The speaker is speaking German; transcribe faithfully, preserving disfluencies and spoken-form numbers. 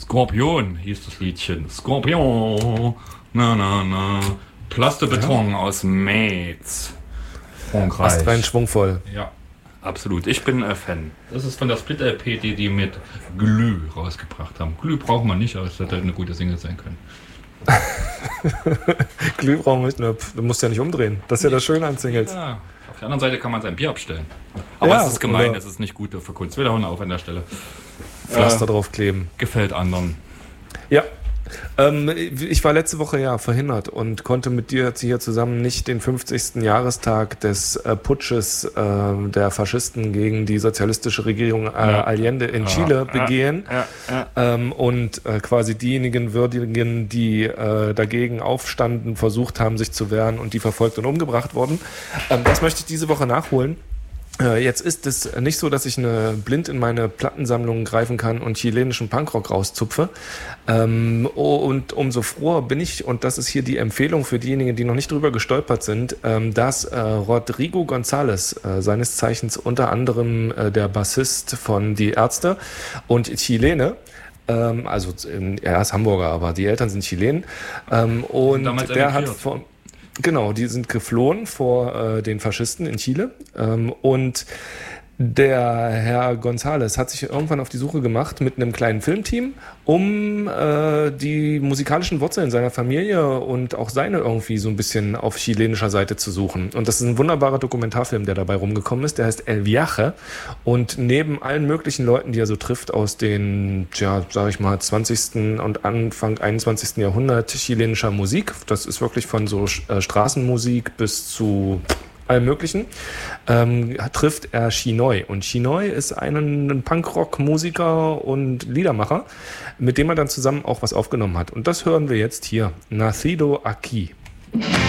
Skorpion hieß das Liedchen. Skorpion. Na, na, na. Plastebeton ja. aus Metz. Frankreich. Astrein schwungvoll. Ja, absolut. Ich bin äh, Fan. Das ist von der Split-L P, die die mit Glüh rausgebracht haben. Glüh braucht man nicht, aber es hätte eine gute Single sein können. Glüh brauchen wir nicht, ne, du musst ja nicht umdrehen. Das ist ja das Schöne an Singles. Ja, auf der anderen Seite kann man sein Bier abstellen. Aber ja, es ist gemein, es ist nicht gut für Kunst. Wir hauen auf an der Stelle. Pflaster äh, draufkleben. Gefällt anderen. Ja. Ähm, ich war letzte Woche ja verhindert und konnte mit dir jetzt hier zusammen nicht den fünfzigsten Jahrestag des äh, Putsches äh, der Faschisten gegen die sozialistische Regierung äh, ja. Allende in ja. Chile begehen ja. Ja. Ja. Ähm, und äh, quasi diejenigen würdigen, die äh, dagegen aufstanden, versucht haben, sich zu wehren und die verfolgt und umgebracht wurden. Ähm, das möchte ich diese Woche nachholen. Jetzt ist es nicht so, dass ich eine blind in meine Plattensammlung greifen kann und chilenischen Punkrock rauszupfe. Ähm, und umso froher bin ich, und das ist hier die Empfehlung für diejenigen, die noch nicht drüber gestolpert sind, ähm, dass äh, Rodrigo González, äh, seines Zeichens unter anderem äh, der Bassist von Die Ärzte und Chilene, ähm, also er ist Hamburger, aber die Eltern sind Chilenen, ähm, und der hat von... Genau, die sind geflohen vor äh, den Faschisten in Chile ähm, und der Herr González hat sich irgendwann auf die Suche gemacht mit einem kleinen Filmteam, um äh, die musikalischen Wurzeln seiner Familie und auch seine irgendwie so ein bisschen auf chilenischer Seite zu suchen. Und das ist ein wunderbarer Dokumentarfilm, der dabei rumgekommen ist. Der heißt El Viaje. Und neben allen möglichen Leuten, die er so trifft aus den, ja, sag ich mal, zwanzigsten und Anfang einundzwanzigsten Jahrhundert chilenischer Musik, das ist wirklich von so äh, Straßenmusik bis zu allem Möglichen, ähm, trifft er Chinoy. Und Chinoy ist ein, ein Punkrock-Musiker und Liedermacher, mit dem er dann zusammen auch was aufgenommen hat. Und das hören wir jetzt hier. Nacido aquí.